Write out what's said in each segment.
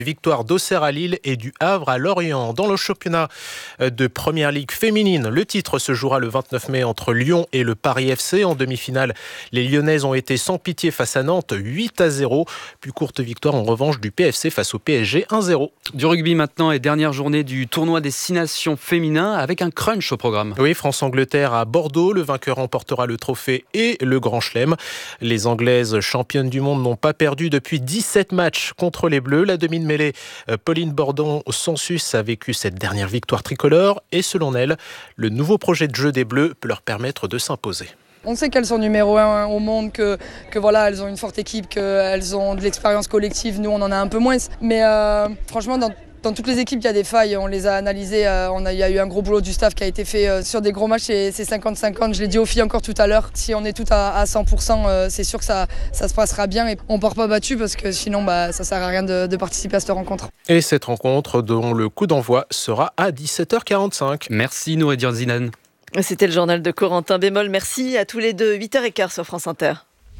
Victoire d'Auxerre à Lille et du Havre à Lorient. Dans le championnat de Première Ligue féminine, le titre se jouera le 29 mai entre Lyon et le Paris FC. En demi-finale, les Lyonnaises ont été sans pitié face à Nantes, 8-0. Plus courte victoire en revanche du PFC face au PSG, 1-0. Du rugby maintenant et dernière journée du tournoi des 6 nations féminins avec un crunch au programme. Oui, France-Angleterre à Bordeaux. Le vainqueur remportera le trophée et le Grand Chelem. Les Anglaises championnes du monde n'ont pas perdu depuis 17 matchs contre les Bleus. La demi-mêlée Pauline Bordon-Sansus a vécu cette dernière victoire tricolore et selon elle, le nouveau projet de jeu des Bleus peut leur permettre de s'imposer. On sait qu'elles sont numéro 1 au monde, que voilà, elles ont une forte équipe, qu'elles ont de l'expérience collective. Nous, on en a un peu moins. Mais franchement, dans toutes les équipes, il y a des failles. On les a analysées. Il y a eu un gros boulot du staff qui a été fait sur des gros matchs. C'est 50-50. Je l'ai dit aux filles encore tout à l'heure. Si on est toutes à 100%, c'est sûr que ça se passera bien. Et on ne part pas battu parce que sinon, ça ne sert à rien de participer à cette rencontre. Et cette rencontre dont le coup d'envoi sera à 17h45. Merci Noureddin Zidane. C'était le journal de Corentin Bémol. Merci à tous les deux. 8h15 sur France Inter.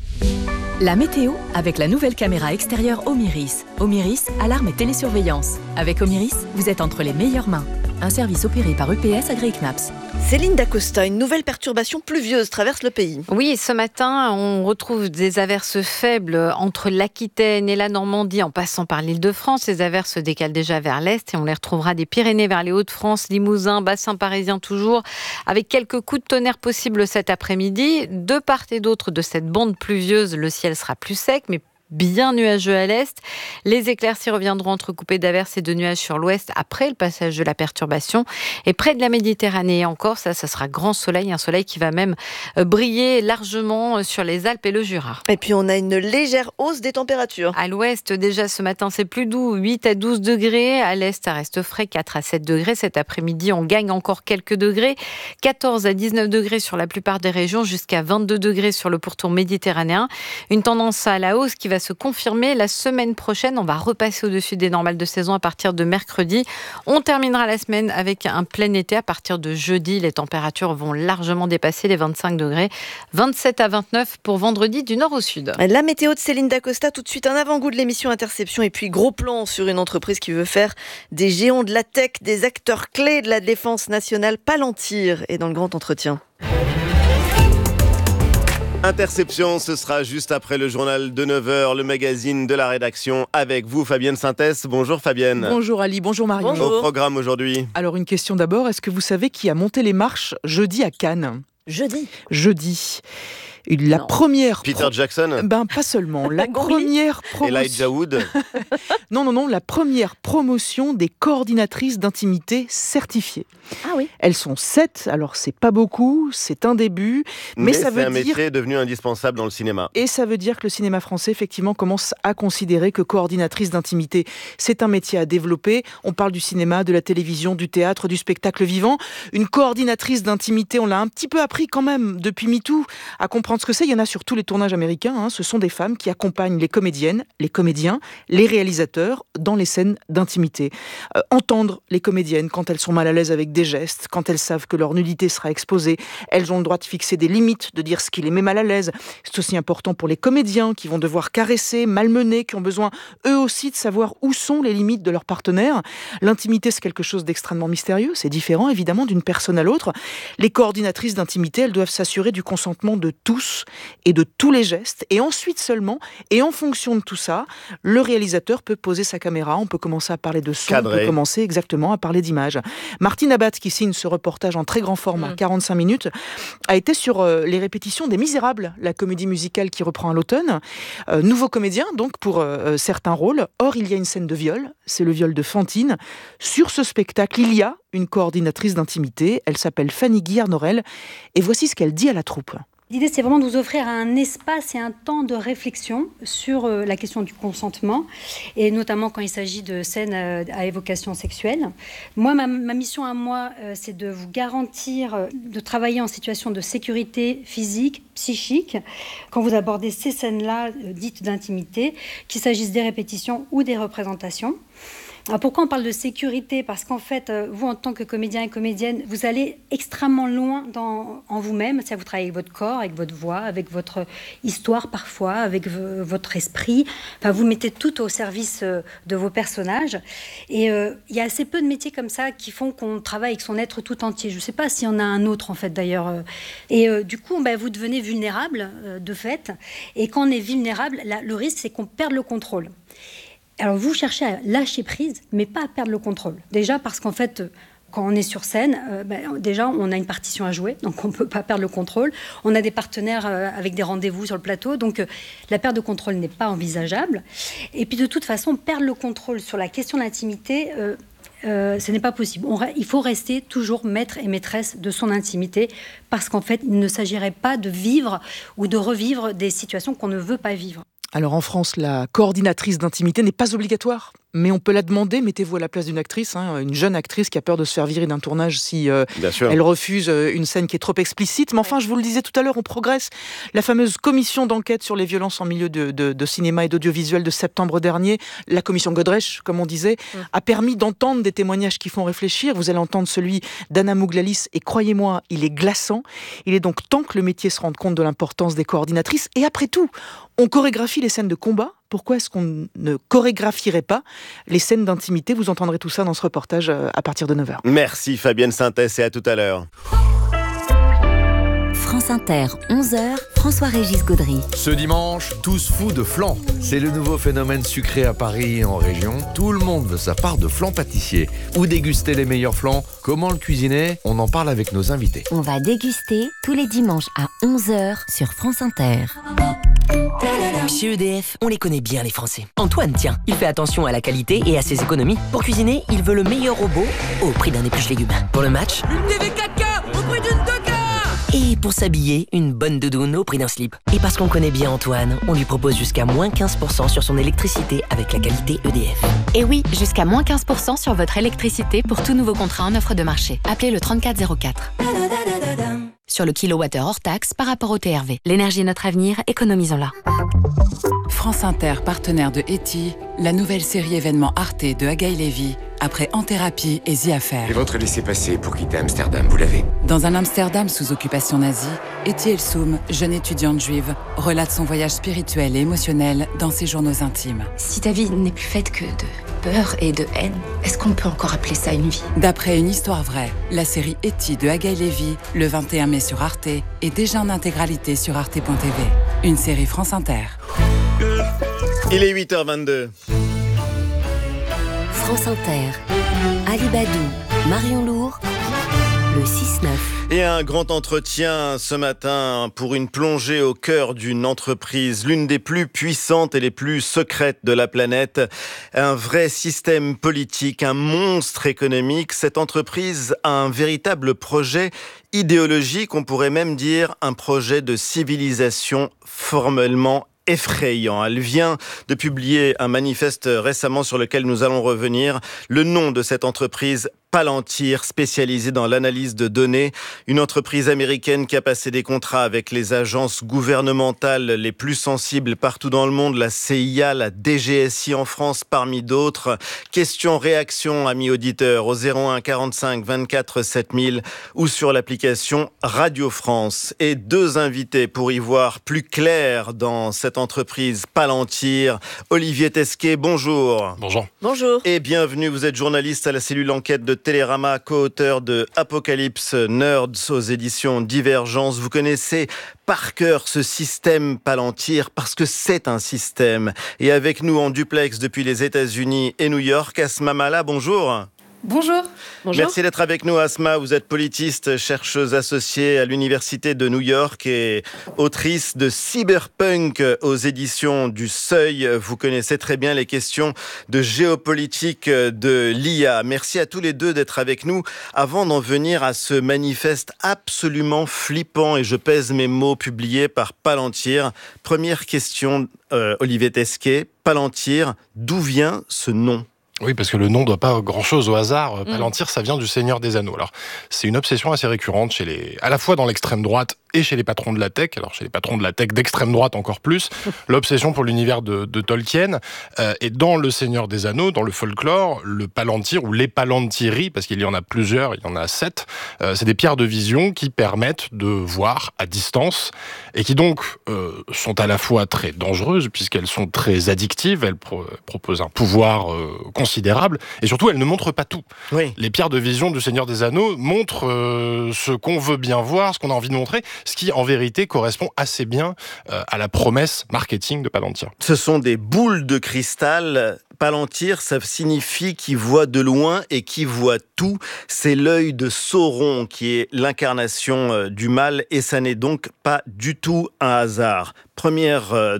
La météo avec la nouvelle caméra extérieure Omiris. Omiris, alarme et télésurveillance. Avec Omiris, vous êtes entre les meilleures mains. Un service opéré par EPS AgriCnaps. Céline Dacosta, une nouvelle perturbation pluvieuse traverse le pays. Oui, ce matin, on retrouve des averses faibles entre l'Aquitaine et la Normandie en passant par l'Île-de-France. Ces averses se décalent déjà vers l'est et on les retrouvera des Pyrénées vers les Hauts-de-France, Limousin, bassin parisien toujours, avec quelques coups de tonnerre possibles cet après-midi. De part et d'autre de cette bande pluvieuse, le ciel sera plus sec, mais bien nuageux à l'est. Les éclaircies reviendront entrecoupées d'averses et de nuages sur l'ouest après le passage de la perturbation. Et près de la Méditerranée encore, ça sera grand soleil, un soleil qui va même briller largement sur les Alpes et le Jura. Et puis on a une légère hausse des températures. À l'ouest, déjà ce matin, c'est plus doux, 8 à 12 degrés. À l'est, ça reste frais, 4 à 7 degrés. Cet après-midi, on gagne encore quelques degrés. 14 à 19 degrés sur la plupart des régions, jusqu'à 22 degrés sur le pourtour méditerranéen. Une tendance à la hausse qui va se confirmer la semaine prochaine. On va repasser au-dessus des normales de saison à partir de mercredi. On terminera la semaine avec un plein été. À partir de jeudi, les températures vont largement dépasser les 25 degrés. 27 à 29 pour vendredi du nord au sud. La météo de Céline Dacosta, tout de suite un avant-goût de l'émission Interception et puis gros plan sur une entreprise qui veut faire des géants de la tech, des acteurs clés de la défense nationale. Palantir est dans le grand entretien. Interception, ce sera juste après le journal de 9h, le magazine de la rédaction avec vous, Fabienne Synthès. Bonjour Fabienne. Bonjour Ali, bonjour Marion. Au programme aujourd'hui. Alors une question d'abord, est-ce que vous savez qui a monté les marches jeudi à Cannes ? Jeudi. La première... Peter Jackson ? Pas seulement. La première promotion... Elijah Wood ? Non. La première promotion des coordinatrices d'intimité certifiées. Ah oui. Elles sont 7, alors c'est pas beaucoup, c'est un début. Mais ça veut c'est un dire... métier devenu indispensable dans le cinéma. Et ça veut dire que le cinéma français, effectivement, commence à considérer que coordinatrice d'intimité, c'est un métier à développer. On parle du cinéma, de la télévision, du théâtre, du spectacle vivant. Une coordinatrice d'intimité, on l'a un petit peu appris quand même depuis MeToo à comprendre ce que c'est. Il y en a sur tous les tournages américains. Ce sont des femmes qui accompagnent les comédiennes, les comédiens, les réalisateurs dans les scènes d'intimité. Entendre les comédiennes quand elles sont mal à l'aise avec des gestes, quand elles savent que leur nudité sera exposée. Elles ont le droit de fixer des limites, de dire ce qui les met mal à l'aise. C'est aussi important pour les comédiens qui vont devoir caresser, malmener, qui ont besoin eux aussi de savoir où sont les limites de leur partenaire. L'intimité, c'est quelque chose d'extrêmement mystérieux. C'est différent, évidemment, d'une personne à l'autre. Les coordinatrices d'intimité, elles doivent s'assurer du consentement de tous et de tous les gestes. Et ensuite seulement, et en fonction de tout ça, le réalisateur peut poser sa caméra. On peut commencer à parler de son, on peut commencer exactement à parler d'image. Martine Abat, qui signe ce reportage en très grand format, 45 minutes, a été sur les répétitions des Misérables, la comédie musicale qui reprend à l'automne. Nouveau comédien, donc, pour certains rôles. Or, il y a une scène de viol, c'est le viol de Fantine. Sur ce spectacle, il y a une coordinatrice d'intimité, elle s'appelle Fanny Guillard-Norel, et voici ce qu'elle dit à la troupe. L'idée, c'est vraiment de vous offrir un espace et un temps de réflexion sur la question du consentement, et notamment quand il s'agit de scènes à évocation sexuelle. Moi, ma mission à moi, c'est de vous garantir de travailler en situation de sécurité physique, psychique, quand vous abordez ces scènes-là dites d'intimité, qu'il s'agisse des répétitions ou des représentations. Alors pourquoi on parle de sécurité ? Parce qu'en fait, vous, en tant que comédien et comédienne, vous allez extrêmement loin en vous-même. C'est-à-dire vous travaillez avec votre corps, avec votre voix, avec votre histoire parfois, avec votre esprit. Enfin, vous mettez tout au service de vos personnages. Et il y a assez peu de métiers comme ça qui font qu'on travaille avec son être tout entier. Je ne sais pas s'il y en a un autre, en fait, d'ailleurs. Et du coup, vous devenez vulnérable, de fait. Et quand on est vulnérable, le risque, c'est qu'on perde le contrôle. Alors, vous cherchez à lâcher prise, mais pas à perdre le contrôle. Déjà parce qu'en fait, quand on est sur scène, déjà, on a une partition à jouer, donc on ne peut pas perdre le contrôle. On a des partenaires avec des rendez-vous sur le plateau, donc la perte de contrôle n'est pas envisageable. Et puis, de toute façon, perdre le contrôle sur la question de l'intimité, ce n'est pas possible. Il faut rester toujours maître et maîtresse de son intimité, parce qu'en fait, il ne s'agirait pas de vivre ou de revivre des situations qu'on ne veut pas vivre. Alors en France, la coordinatrice d'intimité n'est pas obligatoire, mais on peut la demander. Mettez-vous à la place d'une actrice, une jeune actrice qui a peur de se faire virer d'un tournage si elle refuse une scène qui est trop explicite. Mais enfin, je vous le disais tout à l'heure, on progresse. La fameuse commission d'enquête sur les violences en milieu de cinéma et d'audiovisuel de septembre dernier, la commission Godrèche, comme on disait, a permis d'entendre des témoignages qui font réfléchir. Vous allez entendre celui d'Anna Mouglalis, et croyez-moi, il est glaçant. Il est donc temps que le métier se rende compte de l'importance des coordinatrices. Et après tout, on chorégraphie les scènes de combat. Pourquoi est-ce qu'on ne chorégraphierait pas les scènes d'intimité ? Vous entendrez tout ça dans ce reportage à partir de 9h. Merci Fabienne Sintès et à tout à l'heure. France Inter, 11h, François-Régis Gaudry. Ce dimanche, tous fous de flan. C'est le nouveau phénomène sucré à Paris et en région. Tout le monde veut sa part de flan pâtissier. Où déguster les meilleurs flans ? Comment le cuisiner ? On en parle avec nos invités. On va déguster tous les dimanches à 11h sur France Inter. Chez EDF, on les connaît bien les Français. Antoine, tiens, il fait attention à la qualité et à ses économies. Pour cuisiner, il veut le meilleur robot au prix d'un épluche légumes. Pour le match, une TV 4K au prix d'une 2K. Et pour s'habiller, une bonne doudoune au prix d'un slip. Et parce qu'on connaît bien Antoine, on lui propose jusqu'à moins 15% sur son électricité avec la qualité EDF. Et oui, jusqu'à moins 15% sur votre électricité pour tout nouveau contrat en offre de marché. Appelez le 3404. Sur le kilowattheure hors taxe par rapport au TRV. L'énergie est notre avenir, économisons-la. France Inter, partenaire de Eti, la nouvelle série événement Arte de Agaï Lévy, après En Thérapie et The Affair. Et votre laissez-passer pour quitter Amsterdam, vous l'avez ? Dans un Amsterdam sous occupation nazie, Eti Elsoum, jeune étudiante juive, relate son voyage spirituel et émotionnel dans ses journaux intimes. Si ta vie n'est plus faite que de peur et de haine, est-ce qu'on peut encore appeler ça une vie ? D'après une histoire vraie, la série Eti de Agaï Lévy, le 21 mai sur Arte, est déjà en intégralité sur arte.tv. Une série France Inter. Il est 8h22. France Inter, Ali Badou, Marion Lourd, le 6-9. Et un grand entretien ce matin pour une plongée au cœur d'une entreprise, l'une des plus puissantes et les plus secrètes de la planète. Un vrai système politique, un monstre économique. Cette entreprise a un véritable projet idéologique, on pourrait même dire un projet de civilisation formellement effrayant. Elle vient de publier un manifeste récemment sur lequel nous allons revenir. Le nom de cette entreprise, Palantir, spécialisée dans l'analyse de données, une entreprise américaine qui a passé des contrats avec les agences gouvernementales les plus sensibles partout dans le monde, la CIA, la DGSI en France parmi d'autres. Question-réaction, amis auditeurs, au 01 45 24 7000 ou sur l'application Radio France. Et deux invités pour y voir plus clair dans cette entreprise Palantir. Olivier Tesquet, bonjour. Bonjour. Bonjour. Et bienvenue, vous êtes journaliste à la cellule enquête de Télérama, co-auteur de Apocalypse Nerds aux éditions Divergence. Vous connaissez par cœur ce système Palantir parce que c'est un système. Et avec nous en duplex depuis les États-Unis et New York, Asma Mala, bonjour. Bonjour. Merci d'être avec nous, Asma. Vous êtes politiste, chercheuse associée à l'Université de New York et autrice de Cyberpunk aux éditions du Seuil. Vous connaissez très bien les questions de géopolitique de l'IA. Merci à tous les deux d'être avec nous. Avant d'en venir à ce manifeste absolument flippant, et je pèse mes mots, publié par Palantir. Première question, Olivier Tesquet. Palantir, d'où vient ce nom ? Oui, parce que le nom ne doit pas grand-chose au hasard. Palantir, ça vient du Seigneur des Anneaux. Alors, c'est une obsession assez récurrente à la fois dans l'extrême droite et chez les patrons de la tech, alors chez les patrons de la tech d'extrême droite encore plus, l'obsession pour l'univers de Tolkien. Et dans Le Seigneur des Anneaux, dans le folklore, le palantir ou les palantiri, parce qu'il y en a plusieurs, il y en a 7, c'est des pierres de vision qui permettent de voir à distance et qui donc sont à la fois très dangereuses puisqu'elles sont très addictives, elles proposent un pouvoir considérable et surtout elles ne montrent pas tout. Oui. Les pierres de vision du Seigneur des Anneaux montrent ce qu'on veut bien voir, ce qu'on a envie de montrer, ce qui en vérité correspond assez bien à la promesse marketing de Palantir. Ce sont des boules de cristal. Palantir, ça signifie qui voit de loin et qui voit tout. C'est l'œil de Sauron qui est l'incarnation du mal et ça n'est donc pas du tout un hasard. Premier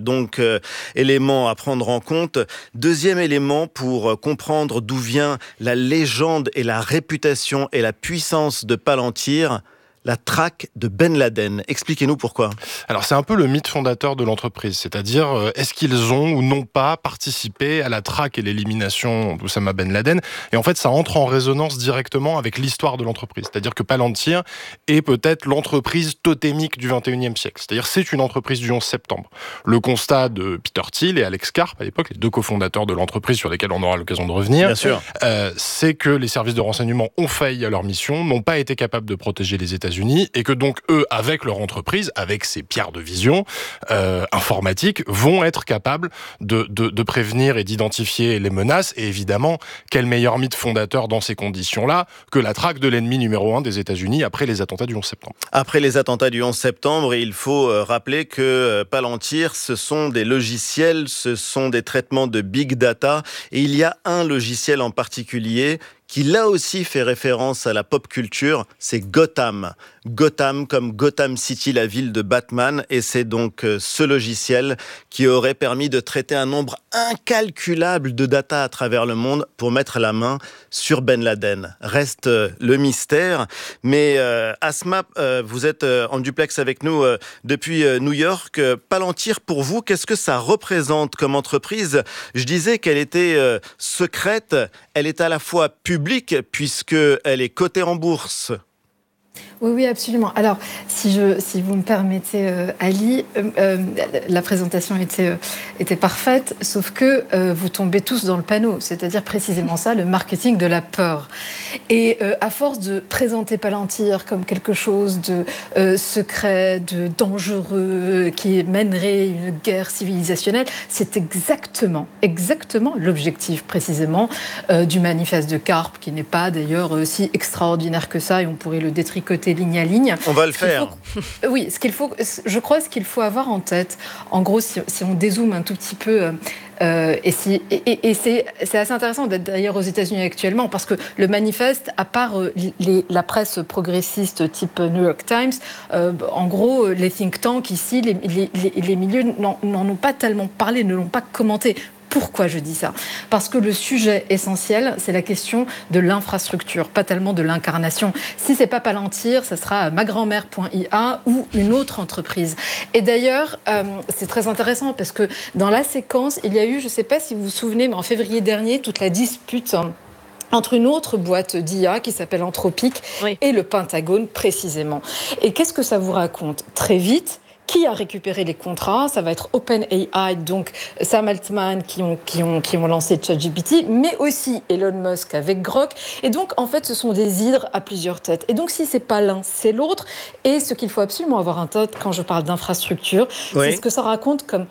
élément à prendre en compte. Deuxième élément pour comprendre d'où vient la légende et la réputation et la puissance de Palantir. La traque de Ben Laden. Expliquez-nous pourquoi. Alors c'est un peu le mythe fondateur de l'entreprise, c'est-à-dire est-ce qu'ils ont ou non pas participé à la traque et l'élimination d'Oussama Ben Laden. Et en fait ça entre en résonance directement avec l'histoire de l'entreprise, c'est-à-dire que Palantir est peut-être l'entreprise totémique du 21e siècle, c'est-à-dire c'est une entreprise du 11 septembre. Le constat de Peter Thiel et Alex Karp à l'époque, les deux cofondateurs de l'entreprise sur lesquels on aura l'occasion de revenir, bien sûr. C'est que les services de renseignement ont failli à leur mission, n'ont pas été capables de protéger les États-Unis et que donc eux, avec leur entreprise, avec ces pierres de vision informatiques, vont être capables de prévenir et d'identifier les menaces. Et évidemment, quel meilleur mythe fondateur dans ces conditions-là que la traque de l'ennemi numéro 1 des États-Unis après les attentats du 11 septembre. Après les attentats du 11 septembre, il faut rappeler que Palantir, ce sont des logiciels, ce sont des traitements de big data. Et il y a un logiciel en particulier qui là aussi fait référence à la pop culture, c'est Gotham. Gotham comme Gotham City, la ville de Batman. Et c'est donc ce logiciel qui aurait permis de traiter un nombre incalculable de data à travers le monde pour mettre la main sur Ben Laden. Reste le mystère. Mais Asma, vous êtes en duplex avec nous depuis New York. Palantir, pour vous, qu'est-ce que ça représente comme entreprise ? Je disais qu'elle était secrète, elle est à la fois publique puisqu'elle est cotée en bourse. Oui, absolument. Alors, si vous me permettez, Ali, la présentation était parfaite, sauf que vous tombez tous dans le panneau, c'est-à-dire précisément ça, le marketing de la peur. Et à force de présenter Palantir comme quelque chose de secret, de dangereux, qui mènerait une guerre civilisationnelle, c'est exactement l'objectif précisément du manifeste de Karp, qui n'est pas d'ailleurs si extraordinaire que ça, et on pourrait le détricoter ligne à ligne. On va le faire. Oui, ce qu'il faut avoir en tête, en gros, si on dézoome un tout petit peu, et c'est assez intéressant d'être d'ailleurs aux États-Unis actuellement, parce que le manifeste, à part la presse progressiste type New York Times, en gros, les think tanks ici, les milieux n'en ont pas tellement parlé, ne l'ont pas commenté. Pourquoi je dis ça ? Parce que le sujet essentiel, c'est la question de l'infrastructure, pas tellement de l'incarnation. Si c'est pas Palantir, ça sera magrandmère.ia ou une autre entreprise. Et d'ailleurs, c'est très intéressant parce que dans la séquence, il y a eu, je ne sais pas si vous vous souvenez, mais en février dernier, toute la dispute entre une autre boîte d'IA qui s'appelle Anthropic et le Pentagone précisément. Et qu'est-ce que ça vous raconte ? Très vite, qui a récupéré les contrats ? Ça va être OpenAI, donc Sam Altman qui ont lancé ChatGPT, mais aussi Elon Musk avec Grok. Et donc, en fait, ce sont des hydres à plusieurs têtes. Et donc, si c'est pas l'un, c'est l'autre. Et ce qu'il faut absolument avoir en tête quand je parle d'infrastructure, c'est ce que ça raconte comme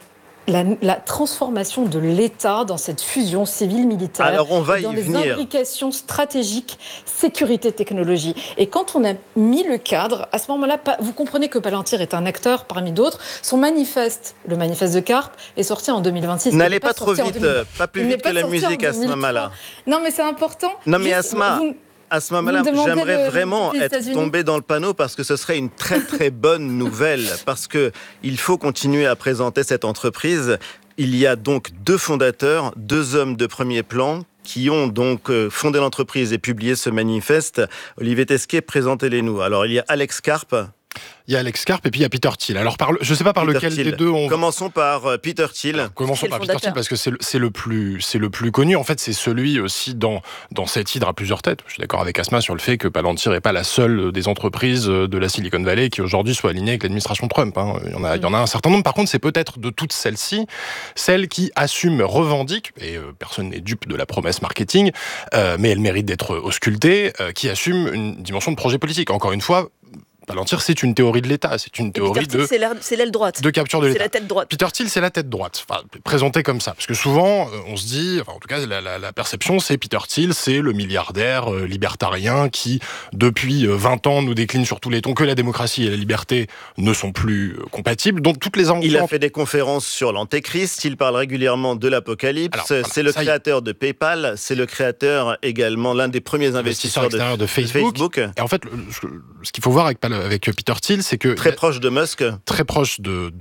la transformation de l'État dans cette fusion civile-militaire. Alors on va dans y les venir. implications stratégiques, sécurité, technologie. Et quand on a mis le cadre, à ce moment-là, vous comprenez que Palantir est un acteur parmi d'autres. Son manifeste, le manifeste de Karp, est sorti en 2026. N'allez pas trop vite, pas plus vite que la musique à ce moment-là. Non, mais c'est important. Non, mais Asma... À ce moment-là, j'aimerais vraiment être tombé dans le panneau parce que ce serait une très très bonne nouvelle, parce qu'il faut continuer à présenter cette entreprise. Il y a donc 2 fondateurs, 2 hommes de premier plan qui ont donc fondé l'entreprise et publié ce manifeste. Olivier Tesquet, présentez-les-nous. Alors il y a Alex Karp, Il y a Alex Karp et puis il y a Peter Thiel. Alors, je ne sais pas par lequel des deux on... Commençons par Peter Thiel. Commençons par Peter Thiel parce que c'est le plus connu. En fait, c'est celui aussi dans cette hydre à plusieurs têtes. Je suis d'accord avec Asma sur le fait que Palantir n'est pas la seule des entreprises de la Silicon Valley qui aujourd'hui soit alignée avec l'administration Trump. Il y en a un certain nombre. Par contre, c'est peut-être de toutes celles-ci, celle qui assume, revendique, et personne n'est dupe de la promesse marketing, mais elle mérite d'être auscultée, qui assume une dimension de projet politique. Encore une fois, Palantir, c'est une théorie de l'État, c'est une théorie c'est l'aile droite. De capture de l'État. C'est la tête droite. Peter Thiel, c'est la tête droite, présenté comme ça. Parce que souvent, on se dit, en tout cas, la perception, c'est Peter Thiel, c'est le milliardaire libertarien qui, depuis 20 ans, nous décline sur tous les tons que la démocratie et la liberté ne sont plus compatibles. Donc, toutes les Il a fait des conférences sur l'Antéchrist, il parle régulièrement de l'Apocalypse, c'est le créateur de PayPal, c'est le créateur également, l'un des premiers investisseurs de Facebook. Et en fait, ce qu'il faut voir avec Peter Thiel, c'est que... Très proche de Musk. Très proche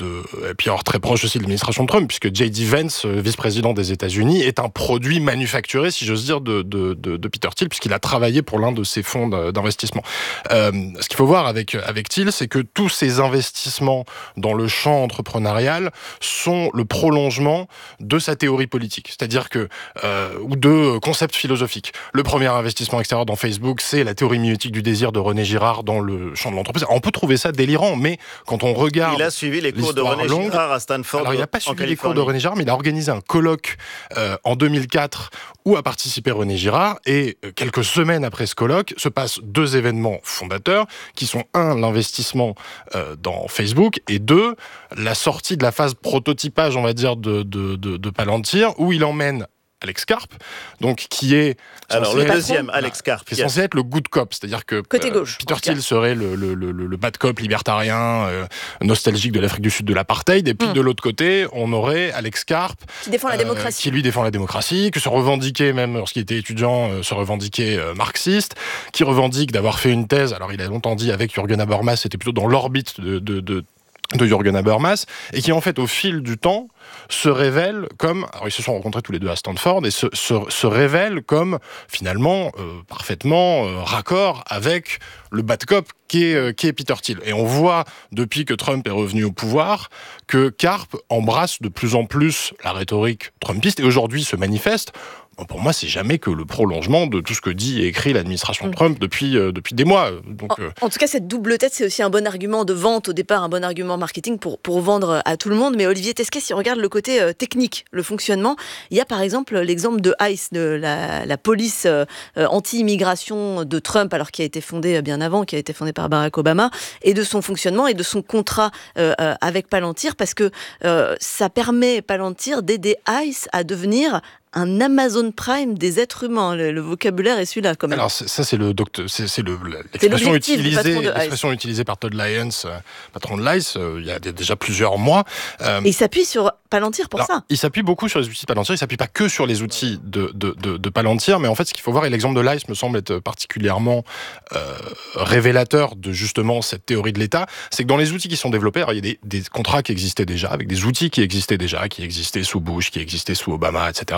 et puis alors très proche aussi de l'administration Trump, puisque J.D. Vance, vice-président des États-Unis, est un produit manufacturé, si j'ose dire, de Peter Thiel, puisqu'il a travaillé pour l'un de ses fonds d'investissement. Ce qu'il faut voir avec Thiel, c'est que tous ces investissements dans le champ entrepreneurial sont le prolongement de sa théorie politique, c'est-à-dire que ou de concepts philosophiques. Le premier investissement extérieur dans Facebook, c'est la théorie mimétique du désir de René Girard dans le champ de l'entreprise. On peut trouver ça délirant, mais quand on regarde... Il a suivi les cours de René Girard à Stanford. Alors, il n'a pas suivi les cours de René Girard, mais il a organisé un colloque en 2004 où a participé René Girard. Et quelques semaines après ce colloque, se passent deux événements fondateurs, qui sont un, l'investissement dans Facebook, et deux, la sortie de la phase prototypage, on va dire, de Palantir, où il emmène Alex Karp, donc qui est... Alors le deuxième, Alex Karp. Qui est censé être le good cop, c'est-à-dire que côté gauche, Peter Thiel serait le bad cop libertarien, nostalgique de l'Afrique du Sud de l'apartheid, et puis de l'autre côté, on aurait Alex Karp... Qui défend la démocratie. Qui lui défend la démocratie, que se revendiquait, même lorsqu'il était étudiant, se revendiquait marxiste, qui revendique d'avoir fait une thèse, alors il a longtemps dit avec Jürgen Habermas, c'était plutôt dans l'orbite de Jürgen Habermas, et qui en fait au fil du temps se révèle comme, alors ils se sont rencontrés tous les deux à Stanford, et se révèle comme finalement parfaitement raccord avec le bad cop qui est Peter Thiel. Et on voit depuis que Trump est revenu au pouvoir que Karp embrasse de plus en plus la rhétorique trumpiste et aujourd'hui se manifeste. Pour moi, c'est jamais que le prolongement de tout ce que dit et écrit l'administration Trump depuis des mois. Donc, en tout cas, cette double tête, c'est aussi un bon argument de vente au départ, un bon argument marketing pour vendre à tout le monde. Mais Olivier Tesquet, si on regarde le côté technique, le fonctionnement, il y a par exemple l'exemple de ICE, de la police anti-immigration de Trump, alors qui a été fondée bien avant, qui a été fondée par Barack Obama, et de son fonctionnement et de son contrat avec Palantir, parce que ça permet Palantir d'aider ICE à devenir un Amazon Prime des êtres humains. Le vocabulaire est celui-là, quand même. Alors, ça, c'est l'expression utilisée par Todd Lyons, patron de l'ICE, il y a déjà plusieurs mois. Et il s'appuie sur Palantir pour ça. Il s'appuie beaucoup sur les outils de Palantir, il s'appuie pas que sur les outils de Palantir, mais en fait, ce qu'il faut voir, et l'exemple de l'ICE me semble être particulièrement révélateur de justement cette théorie de l'État, c'est que dans les outils qui sont développés, alors, il y a des contrats qui existaient déjà, avec des outils qui existaient déjà, qui existaient sous Bush, qui existaient sous Obama, etc.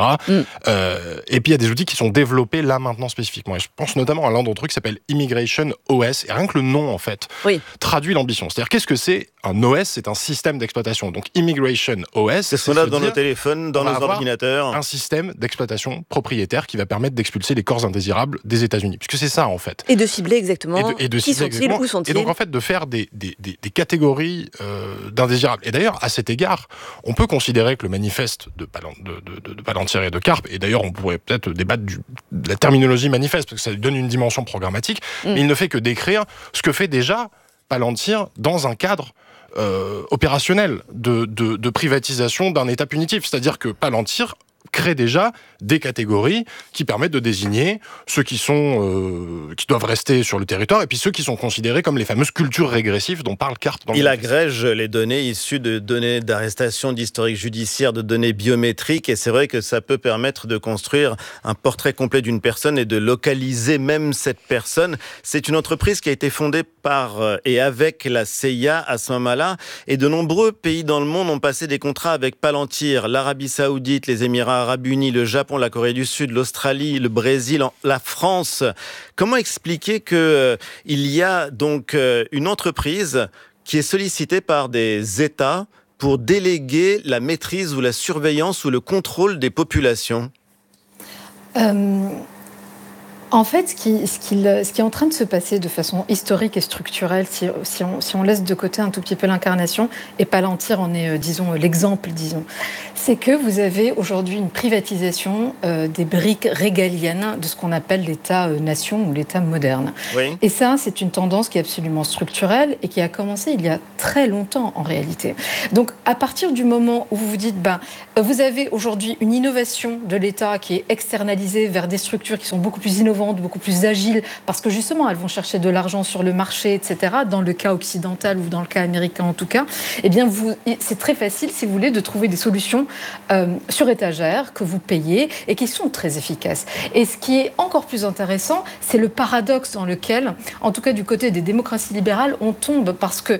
Et puis il y a des outils qui sont développés là maintenant spécifiquement. Et je pense notamment à l'un d'entre eux qui s'appelle Immigration OS. Et rien que le nom en fait traduit l'ambition. C'est-à-dire qu'est-ce que c'est un OS? C'est un système d'exploitation. Donc Immigration OS, c'est ce qu'on a dans nos téléphones, dans nos ordinateurs. Un système d'exploitation propriétaire qui va permettre d'expulser les corps indésirables des États-Unis. Puisque c'est ça en fait. Et de cibler exactement qui sont-ils, où sont-ils. Et donc en fait de faire des catégories d'indésirables. Et d'ailleurs à cet égard, on peut considérer que le manifeste de Palantir et de Karp, et d'ailleurs on pourrait peut-être débattre de la terminologie manifeste, parce que ça lui donne une dimension programmatique, mais il ne fait que décrire ce que fait déjà Palantir dans un cadre opérationnel de privatisation d'un État punitif. C'est-à-dire que Palantir crée déjà des catégories qui permettent de désigner ceux qui doivent rester sur le territoire et puis ceux qui sont considérés comme les fameuses cultures régressives dont parle Karp. Il agrège les données issues de données d'arrestation, d'historique judiciaire, de données biométriques, et c'est vrai que ça peut permettre de construire un portrait complet d'une personne et de localiser même cette personne. C'est une entreprise qui a été fondée par et avec la CIA à ce moment-là, et de nombreux pays dans le monde ont passé des contrats avec Palantir, l'Arabie Saoudite, les Émirats Arabes Unis, le Japon, la Corée du Sud, l'Australie, le Brésil, la France. Comment expliquer qu'il y a donc une entreprise qui est sollicitée par des États pour déléguer la maîtrise ou la surveillance ou le contrôle des populations ? En fait, ce qui est en train de se passer de façon historique et structurelle, si on laisse de côté un tout petit peu l'incarnation, et Palantir en est, l'exemple, c'est que vous avez aujourd'hui une privatisation des briques régaliennes de ce qu'on appelle l'État-nation ou l'État moderne. Oui. Et ça, c'est une tendance qui est absolument structurelle et qui a commencé il y a très longtemps en réalité. Donc, à partir du moment où vous vous dites, vous avez aujourd'hui une innovation de l'État qui est externalisée vers des structures qui sont beaucoup plus innovantes, beaucoup plus agiles, parce que justement, elles vont chercher de l'argent sur le marché, etc., dans le cas occidental ou dans le cas américain en tout cas, eh bien, c'est très facile, si vous voulez, de trouver des solutions sur étagère que vous payez et qui sont très efficaces. Et ce qui est encore plus intéressant, c'est le paradoxe dans lequel, en tout cas du côté des démocraties libérales, on tombe parce que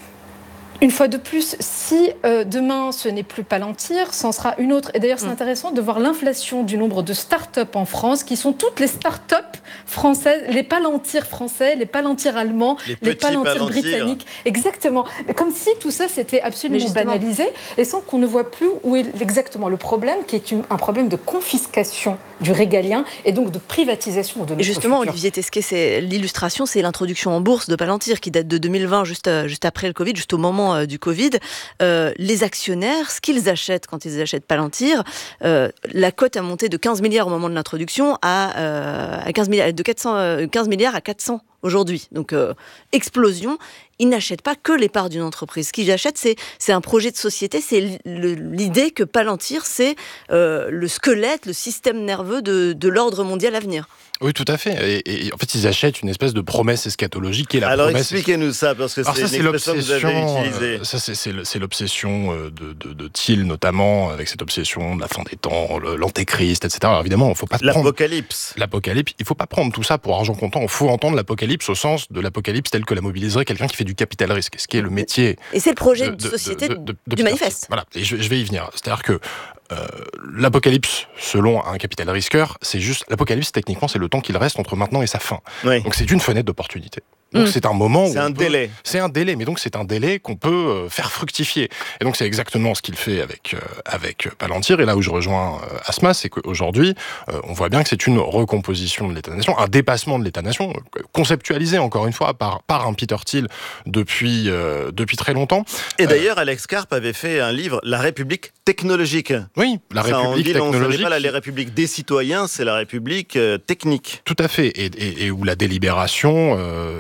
une fois de plus, si demain ce n'est plus Palantir, c'en sera une autre. Et d'ailleurs, c'est intéressant de voir l'inflation du nombre de start-up en France, qui sont toutes les start-up françaises, les Palantir français, les Palantir allemands, les Palantir britanniques. Exactement. Comme si tout ça s'était absolument banalisé et sans qu'on ne voit plus où est exactement le problème, qui est un problème de confiscation du régalien et donc de privatisation de notre Et justement, futur. Olivier Tesquet, l'illustration, c'est l'introduction en bourse de Palantir qui date de 2020, juste après le Covid, juste au moment du Covid. Les actionnaires, ce qu'ils achètent quand ils achètent Palantir, la cote a monté de 15 milliards au moment de l'introduction à 15 milliards à 400 aujourd'hui. Donc, explosion. Ils n'achètent pas que les parts d'une entreprise. Ce qu'ils achètent, c'est un projet de société. C'est l'idée que Palantir, c'est le squelette, le système nerveux de l'ordre mondial à venir. Oui, tout à fait. Et en fait, ils achètent une espèce de promesse eschatologique qui est la Alors promesse... expliquez-nous ça, parce que c'est une expression que vous avez utilisée. Ça, c'est l'obsession de Thiel, notamment, avec cette obsession de la fin des temps, l'antéchrist, etc. Alors évidemment, il ne faut pas L'apocalypse. L'apocalypse, il ne faut pas prendre tout ça pour argent comptant. Il faut entendre l'apocalypse au sens de l'apocalypse tel que la mobiliserait quelqu'un qui fait du capital risque, ce qui est le métier... Et c'est le projet de société du manifeste. Voilà, et je vais y venir. C'est-à-dire que l'apocalypse, selon un capital risqueur, c'est juste... L'apocalypse, techniquement, c'est le temps qu'il reste entre maintenant et sa fin. Oui. Donc c'est une fenêtre d'opportunité. Donc c'est un moment où... C'est un délai. C'est un délai, mais donc c'est un délai qu'on peut faire fructifier. Et donc c'est exactement ce qu'il fait avec Palantir. Et là où je rejoins Asma, c'est qu'aujourd'hui, on voit bien que c'est une recomposition de l'État-nation, un dépassement de l'État-nation, conceptualisé encore une fois par un Peter Thiel depuis très longtemps. Et d'ailleurs, Alex Karp avait fait un livre, La République technologique. Oui, la République technologique. Ce n'est pas la République des citoyens, c'est la République technique. Tout à fait, et où la délibération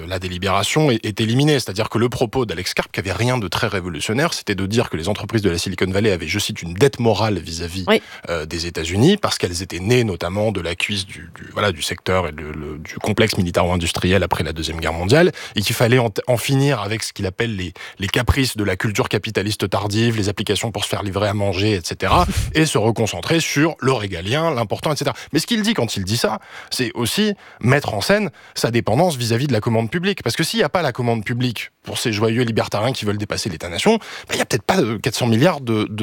est éliminée. C'est-à-dire que le propos d'Alex Karp, qui avait rien de très révolutionnaire, c'était de dire que les entreprises de la Silicon Valley avaient, je cite, une dette morale vis-à-vis des États-Unis, parce qu'elles étaient nées notamment de la cuisse du secteur et du complexe militaro-industriel après la Deuxième Guerre mondiale, et qu'il fallait en finir avec ce qu'il appelle les caprices de la culture capitaliste tardive, les applications pour se faire livrer à manger, etc., et se reconcentrer sur le régalien, l'important, etc. Mais ce qu'il dit quand il dit ça, c'est aussi mettre en scène sa dépendance vis-à-vis de la commande publique. Parce que s'il n'y a pas la commande publique pour ces joyeux libertariens qui veulent dépasser l'État-nation, il n'y a peut-être pas 400 milliards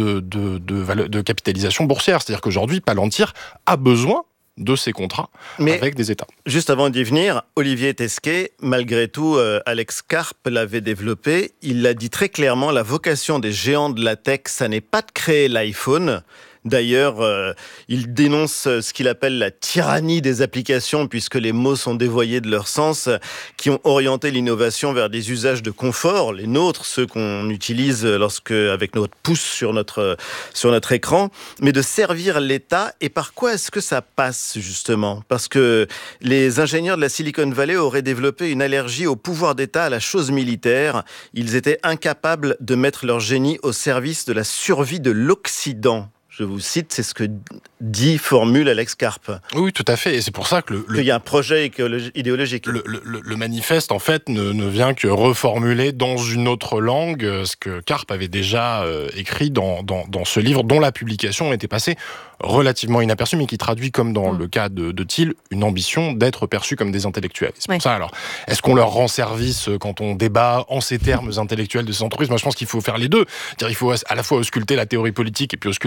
de capitalisation boursière. C'est-à-dire qu'aujourd'hui, Palantir a besoin de ces contrats avec des États. Juste avant d'y venir, Olivier Tesquet, malgré tout, Alex Karp l'avait développé. Il l'a dit très clairement, la vocation des géants de la tech, ça n'est pas de créer l'iPhone. D'ailleurs, il dénonce ce qu'il appelle la tyrannie des applications, puisque les mots sont dévoyés de leur sens, qui ont orienté l'innovation vers des usages de confort, les nôtres, ceux qu'on utilise avec notre pouce sur notre écran, mais de servir l'État. Et par quoi est-ce que ça passe, justement ? Parce que les ingénieurs de la Silicon Valley auraient développé une allergie au pouvoir d'État, à la chose militaire. Ils étaient incapables de mettre leur génie au service de la survie de l'Occident. Je vous cite, c'est ce que formule Alex Karp. Oui, tout à fait. Et c'est pour ça que qu'il y a un projet idéologique. Le manifeste, en fait, ne vient que reformuler dans une autre langue ce que Karp avait déjà écrit dans ce livre, dont la publication était passée relativement inaperçue, mais qui traduit, comme dans le cas de Thiel, une ambition d'être perçus comme des intellectuels. C'est pour ça, alors, est-ce qu'on leur rend service quand on débat en ces termes intellectuels de ces entreprises ? Moi, je pense qu'il faut faire les deux. C'est-à-dire, il faut à la fois ausculter la théorie politique et puis ausculter les bilans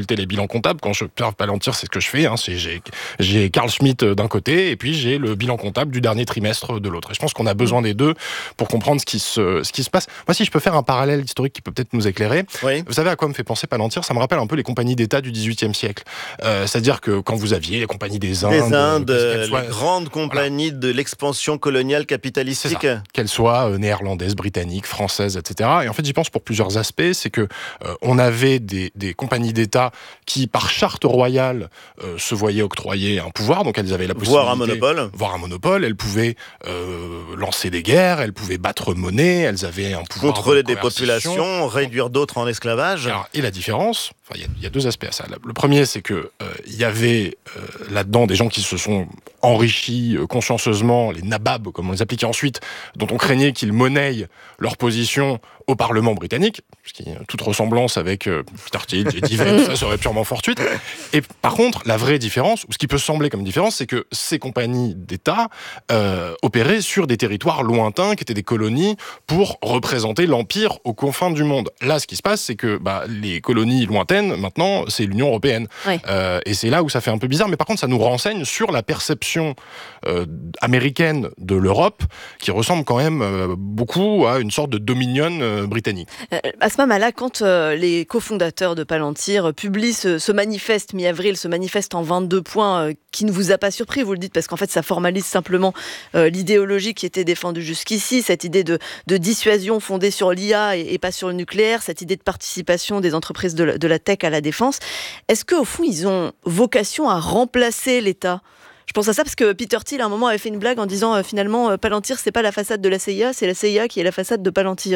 bilan comptable. Quand je observe Palantir, c'est ce que je fais. J'ai Carl Schmitt d'un côté et puis j'ai le bilan comptable du dernier trimestre de l'autre. Et je pense qu'on a besoin des deux pour comprendre ce qui se passe. Moi, si je peux faire un parallèle historique qui peut peut-être nous éclairer, vous savez à quoi me fait penser Palantir ? Ça me rappelle un peu les compagnies d'État du XVIIIe siècle. C'est-à-dire que quand vous aviez les compagnies des Indes, les grandes compagnies de l'expansion coloniale capitalistique, qu'elles soient néerlandaises, britanniques, françaises, etc. Et en fait, j'y pense pour plusieurs aspects. C'est que on avait des compagnies d'État qui, par charte royale, se voyaient octroyer un pouvoir, donc elles avaient la possibilité... Voire un monopole. Elles pouvaient lancer des guerres, elles pouvaient battre monnaie, elles avaient un pouvoir... Contrôler des populations, réduire d'autres en esclavage. Alors, et la différence, il y a deux aspects à ça. Le premier, c'est que il y avait là-dedans des gens qui se sont enrichis consciencieusement, les nababs, comme on les appliquait ensuite, dont on craignait qu'ils monnaient leur position au Parlement britannique, ce qui toute ressemblance avec Peter Thiel, J.D. Vance, ça serait purement fortuite. Et par contre, la vraie différence, ou ce qui peut sembler comme différence, c'est que ces compagnies d'État opéraient sur des territoires lointains, qui étaient des colonies, pour représenter l'Empire aux confins du monde. Là, ce qui se passe, c'est que les colonies lointaines, maintenant, c'est l'Union européenne. Oui. Et c'est là où ça fait un peu bizarre, mais par contre, ça nous renseigne sur la perception américaine de l'Europe, qui ressemble quand même beaucoup à une sorte de dominion britannique. Asma Mala, quand les cofondateurs de Palantir publient ce manifeste mi-avril, ce manifeste en 22 points qui ne vous a pas surpris, vous le dites, parce qu'en fait ça formalise simplement l'idéologie qui était défendue jusqu'ici, cette idée de dissuasion fondée sur l'IA et pas sur le nucléaire, cette idée de participation des entreprises de la tech à la défense. Est-ce qu'au fond ils ont vocation à remplacer l'État ? Je pense à ça parce que Peter Thiel, à un moment, avait fait une blague en disant finalement, Palantir, c'est pas la façade de la CIA, c'est la CIA qui est la façade de Palantir.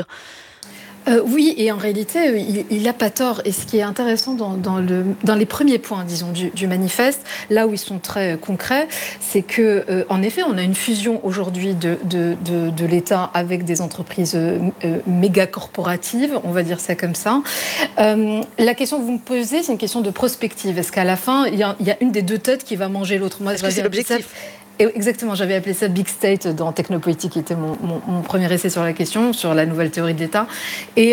Oui, et en réalité, il n'a pas tort. Et ce qui est intéressant dans les premiers points, disons, du manifeste, là où ils sont très concrets, c'est que, en effet, on a une fusion aujourd'hui de l'État avec des entreprises méga corporatives, on va dire ça comme ça. La question que vous me posez, c'est une question de prospective. Est-ce qu'à la fin, il y a une des deux têtes qui va manger l'autre ? Moi, est-ce que c'est l'objectif ? Exactement, j'avais appelé ça Big State dans Technopolitique, qui était mon premier essai sur la question, sur la nouvelle théorie de l'État. Et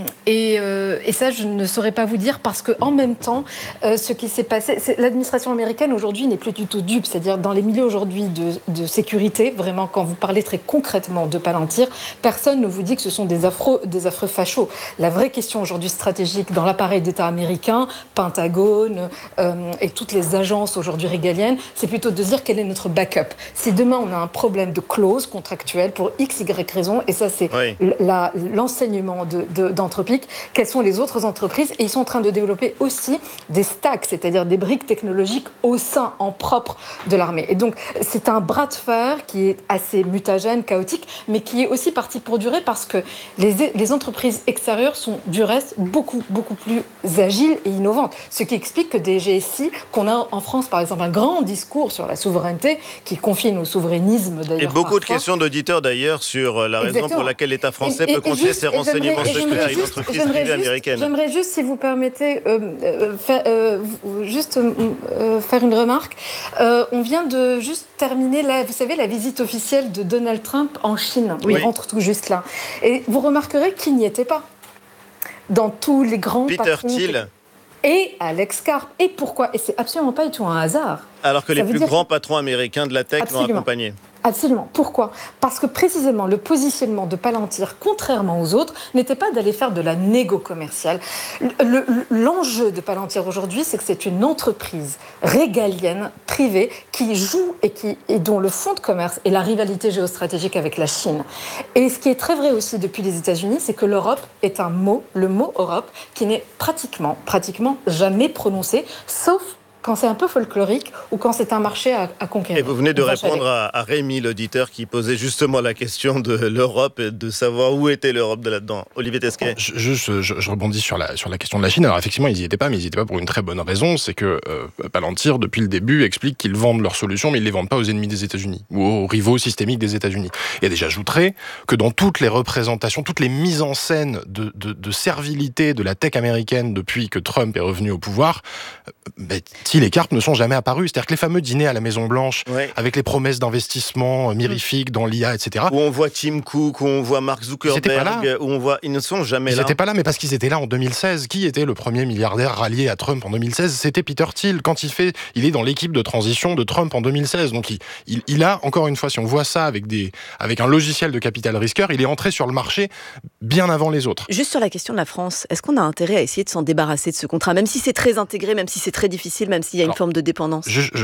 ça, je ne saurais pas vous dire, parce qu'en même temps, ce qui s'est passé, l'administration américaine aujourd'hui n'est plus du tout dupe. C'est-à-dire, dans les milieux aujourd'hui de sécurité, vraiment, quand vous parlez très concrètement de Palantir, personne ne vous dit que ce sont des affreux fachos. La vraie question aujourd'hui stratégique dans l'appareil d'État américain, Pentagone et toutes les agences aujourd'hui régaliennes, c'est plutôt de dire quel est notre backup. Si demain on a un problème de clause contractuelle pour X, Y raison, et ça c'est l'enseignement d'Anthropic, quelles sont les autres entreprises, et ils sont en train de développer aussi des stacks, c'est-à-dire des briques technologiques au sein, en propre de l'armée. Et donc c'est un bras de fer qui est assez mutagène, chaotique, mais qui est aussi parti pour durer, parce que les entreprises extérieures sont du reste beaucoup plus agiles et innovantes. Ce qui explique que des GSI, qu'on a en France par exemple un grand discours sur la souveraineté, qui confine au souverainisme d'ailleurs. Et beaucoup de questions d'auditeurs d'ailleurs sur la raison pour laquelle l'État français peut confier ses renseignements secrets à une entreprise privée américaine. J'aimerais juste, si vous permettez, faire une remarque. On vient de juste terminer, vous savez, la visite officielle de Donald Trump en Chine. Oui. Il rentre tout juste là. Et vous remarquerez qu'il n'y était pas. Dans tous les grands patrons... Peter Thiel. Et Alex Karp. Et pourquoi ? Et c'est absolument pas du tout un hasard. Alors que les plus grands patrons américains de la tech l'ont accompagné. Absolument. Pourquoi ? Parce que précisément le positionnement de Palantir, contrairement aux autres, n'était pas d'aller faire de la négo commerciale. L'enjeu de Palantir aujourd'hui, c'est que c'est une entreprise régalienne, privée, qui joue et dont le fonds de commerce est la rivalité géostratégique avec la Chine. Et ce qui est très vrai aussi depuis les États-Unis, c'est que l'Europe est un mot, le mot Europe, qui n'est pratiquement jamais prononcé, sauf quand c'est un peu folklorique ou quand c'est un marché à conquérir. Et vous venez de répondre à Rémi, l'auditeur, qui posait justement la question de l'Europe et de savoir où était l'Europe de là-dedans. Olivier Tesquet. Je rebondis sur la question de la Chine. Alors effectivement, ils n'y étaient pas, mais ils n'y étaient pas pour une très bonne raison. C'est que Palantir, depuis le début, explique qu'ils vendent leurs solutions, mais ils ne les vendent pas aux ennemis des États-Unis ou aux rivaux systémiques des États-Unis. Et déjà, j'ajouterais que dans toutes les représentations, toutes les mises en scène de servilité de la tech américaine depuis que Trump est revenu au pouvoir, Thiel et Karp ne sont jamais apparus. C'est-à-dire que les fameux dîners à la Maison-Blanche, avec les promesses d'investissement mirifiques dans l'IA, etc. Où on voit Tim Cook, où on voit Mark Zuckerberg, où on voit... Ils ne sont jamais là. Ils n'étaient pas là, mais parce qu'ils étaient là en 2016. Qui était le premier milliardaire rallié à Trump en 2016 ? C'était Peter Thiel. Quand il est dans l'équipe de transition de Trump en 2016. Donc il a, encore une fois, si on voit ça avec un logiciel de capital risqueur, il est entré sur le marché bien avant les autres. Juste sur la question de la France, est-ce qu'on a intérêt à essayer de s'en débarrasser de ce contrat, même si c'est très intégré, même si c'est très difficile, même s'il y a une forme de dépendance?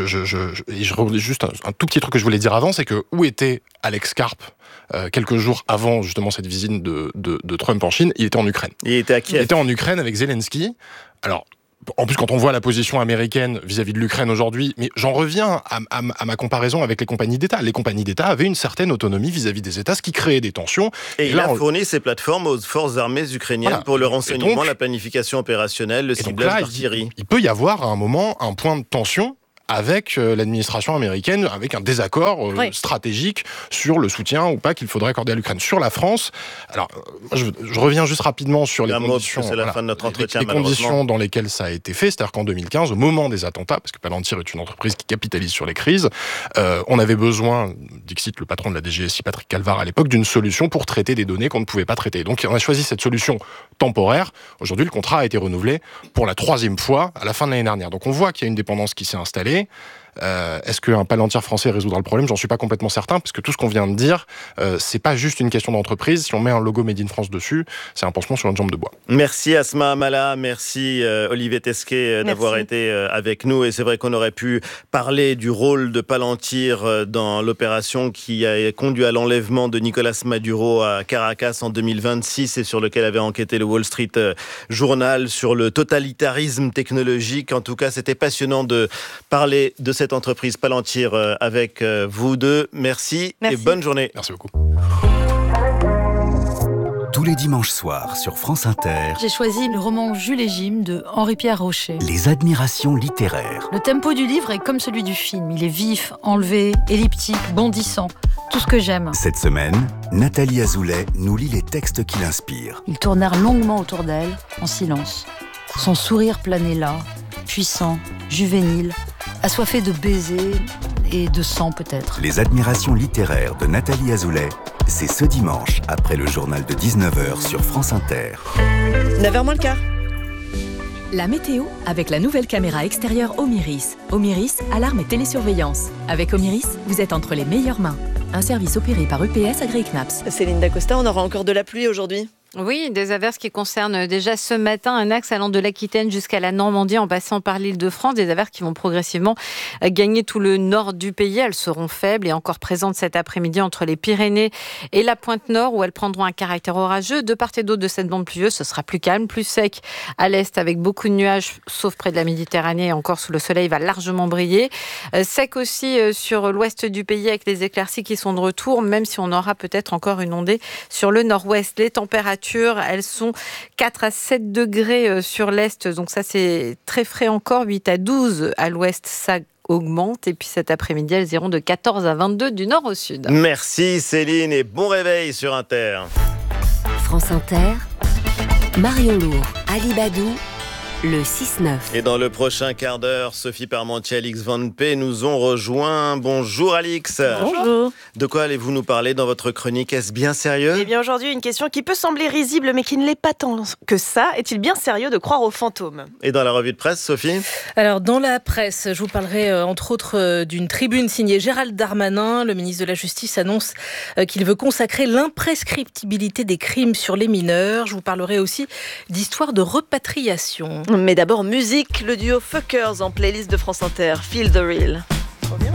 Je redis juste un tout petit truc que je voulais dire avant, c'est que où était Alex Karp quelques jours avant justement cette visite de Trump en Chine? Il était en Ukraine. Il était à Kiev. Il était en Ukraine avec Zelensky. Alors, en plus, quand on voit la position américaine vis-à-vis de l'Ukraine aujourd'hui, mais j'en reviens à ma comparaison avec les compagnies d'État. Les compagnies d'État avaient une certaine autonomie vis-à-vis des États, ce qui créait des tensions. Et il a fourni ces plateformes aux forces armées ukrainiennes pour le renseignement, la planification opérationnelle, le ciblage d'artillerie. Il peut y avoir à un moment un point de tension avec l'administration américaine, avec un désaccord stratégique sur le soutien ou pas qu'il faudrait accorder à l'Ukraine. Sur la France, alors je reviens juste rapidement sur les conditions, c'est la fin de notre entretien, les conditions dans lesquelles ça a été fait, c'est-à-dire qu'en 2015, au moment des attentats, parce que Palantir est une entreprise qui capitalise sur les crises, on avait besoin, dixit le patron de la DGSI, Patrick Calvar à l'époque, d'une solution pour traiter des données qu'on ne pouvait pas traiter. Donc on a choisi cette solution temporaire. Aujourd'hui, le contrat a été renouvelé pour la 3e fois à la fin de l'année dernière. Donc on voit qu'il y a une dépendance qui s'est installée. Est-ce qu'un Palantir français résoudra le problème ? J'en suis pas complètement certain, parce que tout ce qu'on vient de dire, c'est pas juste une question d'entreprise. Si on met un logo Made in France dessus, c'est un pansement sur une jambe de bois. Merci Asma Amala, merci Olivier Tesquet d'avoir été avec nous. Et c'est vrai qu'on aurait pu parler du rôle de Palantir dans l'opération qui a conduit à l'enlèvement de Nicolas Maduro à Caracas en 2026 et sur lequel avait enquêté le Wall Street Journal sur le totalitarisme technologique. En tout cas, c'était passionnant de parler de cette entreprise Palantir avec vous deux. Merci et bonne journée. Merci beaucoup. Tous les dimanches soirs sur France Inter, j'ai choisi le roman Jules et Jim de Henri-Pierre Rocher. Les admirations littéraires. Le tempo du livre est comme celui du film. Il est vif, enlevé, elliptique, bondissant. Tout ce que j'aime. Cette semaine, Nathalie Azoulay nous lit les textes qui l'inspirent. Ils tournèrent longuement autour d'elle, en silence. Son sourire planait là, puissant, juvénile, assoiffé de baisers et de sang peut-être. Les admirations littéraires de Nathalie Azoulay, c'est ce dimanche après le journal de 19h sur France Inter. 9h moins le quart. La météo avec la nouvelle caméra extérieure Omiris. Omiris, alarme et télésurveillance. Avec Omiris, vous êtes entre les meilleures mains. Un service opéré par UPS AgriKnaps. Céline Dacosta, on aura encore de la pluie aujourd'hui ? Oui, des averses qui concernent déjà ce matin un axe allant de l'Aquitaine jusqu'à la Normandie en passant par l'Île-de-France. Des averses qui vont progressivement gagner tout le nord du pays. Elles seront faibles et encore présentes cet après-midi entre les Pyrénées et la pointe nord où elles prendront un caractère orageux. De part et d'autre de cette bande pluvieuse, ce sera plus calme, plus sec à l'est avec beaucoup de nuages, sauf près de la Méditerranée. Encore sous le soleil va largement briller. Sec aussi sur l'ouest du pays avec les éclaircies qui sont de retour, même si on aura peut-être encore une ondée sur le nord-ouest. Les températures, elles sont 4 à 7 degrés sur l'est, donc ça c'est très frais encore, 8 à 12 à l'ouest, ça augmente, et puis cet après-midi elles iront de 14 à 22 du nord au sud. Merci Céline et bon réveil sur Inter. France Inter, Marion Lourd, Ali Badou, le 6-9. Et dans le prochain quart d'heure, Sophie Parmentier et Alix Van P nous ont rejoint. Bonjour Alix. Bonjour. De quoi allez-vous nous parler dans votre chronique ? Est-ce bien sérieux ? Eh bien aujourd'hui, une question qui peut sembler risible mais qui ne l'est pas tant que ça. Est-il bien sérieux de croire aux fantômes ? Et dans la revue de presse, Sophie ? Alors dans la presse, je vous parlerai entre autres d'une tribune signée Gérald Darmanin. Le ministre de la Justice annonce qu'il veut consacrer l'imprescriptibilité des crimes sur les mineurs. Je vous parlerai aussi d'histoire de repatriation. Mais d'abord musique, le duo Fuckers en playlist de France Inter, Feel the Real. Trop bien.